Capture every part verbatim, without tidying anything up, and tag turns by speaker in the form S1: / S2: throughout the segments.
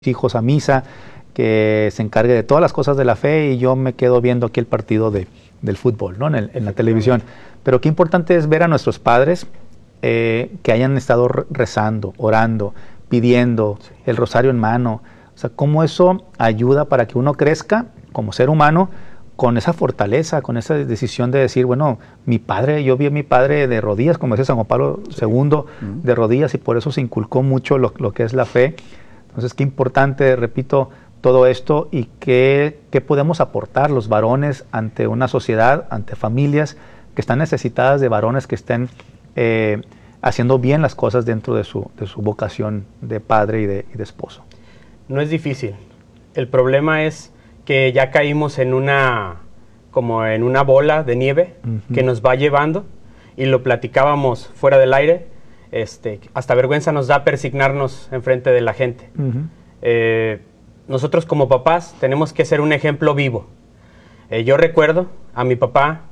S1: hijos a misa, que se encargue de todas las cosas de la fe y yo me quedo viendo aquí el partido de, del fútbol, ¿no? en, el, en la televisión. Pero qué importante es ver a nuestros padres eh, que hayan estado rezando, orando, pidiendo, sí. el rosario en mano. O sea, cómo eso ayuda para que uno crezca como ser humano con esa fortaleza, con esa decisión de decir, bueno, mi padre, yo vi a mi padre de rodillas, como decía San Juan Pablo segundo, sí. uh-huh. de rodillas, y por eso se inculcó mucho lo, lo que es la fe. Entonces, qué importante, repito, todo esto y qué, qué podemos aportar los varones ante una sociedad, ante familias que están necesitadas de varones que estén eh, haciendo bien las cosas dentro de su, de su vocación de padre y de, y de esposo.
S2: No es difícil. El problema es que ya caímos en una, como en una bola de nieve uh-huh. que nos va llevando, y lo platicábamos fuera del aire. Este, hasta vergüenza nos da persignarnos enfrente de la gente. Uh-huh. Eh, nosotros como papás tenemos que ser un ejemplo vivo. Eh, yo recuerdo a mi papá,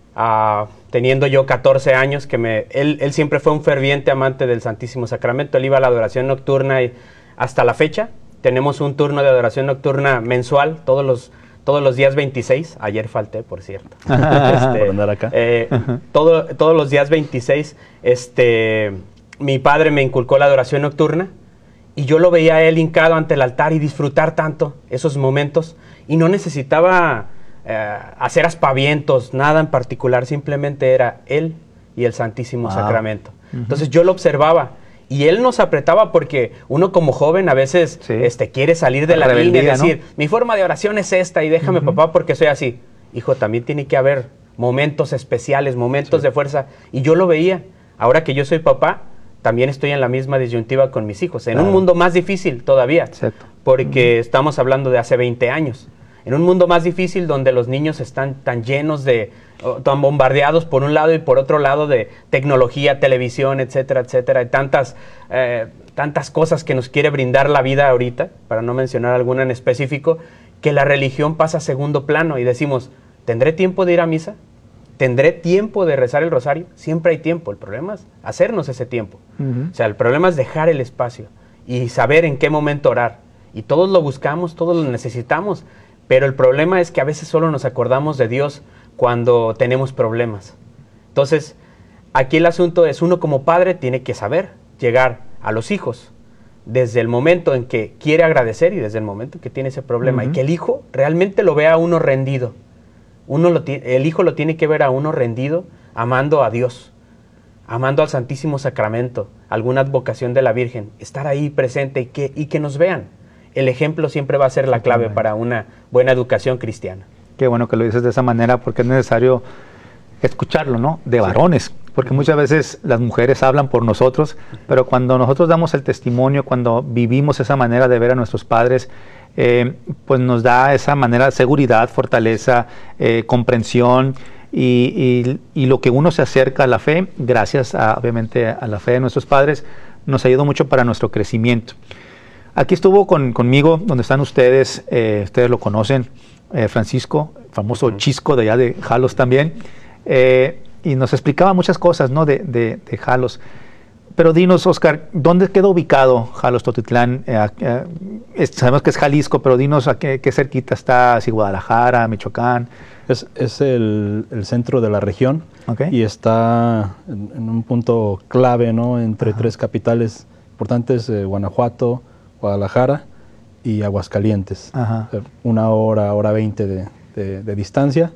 S2: uh, teniendo yo catorce años, que me, él, él siempre fue un ferviente amante del Santísimo Sacramento. Él iba a la adoración nocturna y hasta la fecha tenemos un turno de adoración nocturna mensual, todos los, todos los días veintiséis. Ayer falté, por cierto. este,
S3: por andar acá.
S2: Eh, uh-huh. todo, todos los días veintiséis, este... mi padre me inculcó la adoración nocturna y yo lo veía a él hincado ante el altar y disfrutar tanto esos momentos, y no necesitaba eh, hacer aspavientos, nada en particular, simplemente era él y el Santísimo wow. Sacramento. Uh-huh. Entonces yo lo observaba y él nos apretaba, porque uno como joven a veces sí. este, quiere salir de la, la línea y decir, ¿no? Mi forma de oración es esta y déjame uh-huh. papá porque soy así. Hijo, también tiene que haber momentos especiales, momentos sí. de fuerza, y yo lo veía. Ahora que yo soy papá, también estoy en la misma disyuntiva con mis hijos, en claro. un mundo más difícil todavía, exacto. porque uh-huh. estamos hablando de hace veinte años, en un mundo más difícil donde los niños están tan llenos de, tan bombardeados por un lado y por otro lado de tecnología, televisión, etcétera, etcétera, y tantas, eh, tantas cosas que nos quiere brindar la vida ahorita, para no mencionar alguna en específico, que la religión pasa a segundo plano y decimos, ¿tendré tiempo de ir a misa? ¿Tendré tiempo de rezar el rosario? Siempre hay tiempo. El problema es hacernos ese tiempo. Uh-huh. O sea, el problema es dejar el espacio y saber en qué momento orar. Y todos lo buscamos, todos lo necesitamos, pero el problema es que a veces solo nos acordamos de Dios cuando tenemos problemas. Entonces, aquí el asunto es, uno como padre tiene que saber llegar a los hijos desde el momento en que quiere agradecer y desde el momento en que tiene ese problema, uh-huh. y que el hijo realmente lo vea a uno rendido. Uno lo el hijo lo tiene que ver a uno rendido, amando a Dios, amando al Santísimo Sacramento, alguna advocación de la Virgen, estar ahí presente y que, y que nos vean. El ejemplo siempre va a ser la clave para una buena educación cristiana.
S1: Qué bueno que lo dices de esa manera, porque es necesario escucharlo, ¿no? De varones, porque uh-huh. muchas veces las mujeres hablan por nosotros, pero cuando nosotros damos el testimonio, cuando vivimos esa manera de ver a nuestros padres, Eh, pues nos da esa manera de seguridad, fortaleza, eh, comprensión y, y, y lo que uno se acerca a la fe, gracias a, obviamente a la fe de nuestros padres, nos ayudó mucho para nuestro crecimiento. Aquí estuvo con, conmigo, donde están ustedes, eh, ustedes lo conocen, eh, Francisco, famoso uh-huh. Chisco de allá de Jalos también, eh, y nos explicaba muchas cosas, ¿no? de, de, de Jalos. Pero dinos, Oscar, ¿dónde queda ubicado Jalos Totitlán? Eh, eh, sabemos que es Jalisco, pero dinos a qué, qué cerquita está, si Guadalajara, Michoacán.
S3: Es, es el, el centro de la región, okay. y está en, en un punto clave, ¿no? Entre Ajá. tres capitales importantes, eh, Guanajuato, Guadalajara y Aguascalientes. Ajá. Una hora, hora veinte de, de, de distancia.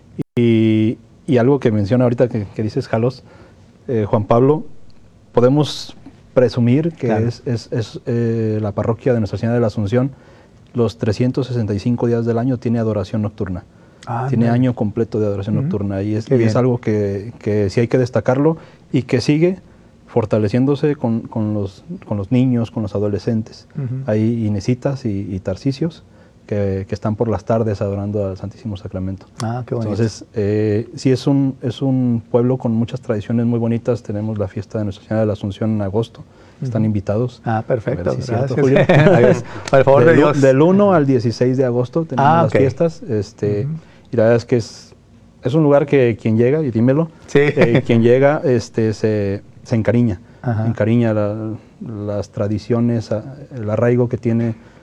S3: Y, y algo que menciona ahorita que, que dices, Jalos, eh, Juan Pablo, podemos presumir que claro. es, es, es eh, la parroquia de Nuestra Señora de la Asunción, los trescientos sesenta y cinco días del año tiene adoración nocturna. Ah, tiene no. año completo de adoración uh-huh. nocturna. Y es, y es algo que, que sí hay que destacarlo y que sigue fortaleciéndose con, con, los, con los niños, con los adolescentes. Uh-huh. Hay Inesitas y, y Tarcisios que, que están por las tardes adorando al Santísimo Sacramento.
S1: Ah, qué bonito.
S3: Entonces, eh, sí es un, es un pueblo con muchas tradiciones muy bonitas. Tenemos la fiesta de Nuestra Señora de la Asunción en agosto. Están uh-huh. invitados.
S1: Ah, perfecto.
S3: Si
S1: Gracias.
S3: Cierto, Julio.
S1: Por favor,
S3: del,
S1: de Dios.
S3: Del uno al dieciséis de agosto tenemos
S1: ah,
S3: las
S1: okay.
S3: fiestas. Este, uh-huh. Y la verdad es que es, es un lugar que quien llega, y dímelo,
S1: sí.
S3: eh, quien llega este, se, se encariña. Ajá. Encariña la, las tradiciones, el arraigo que tiene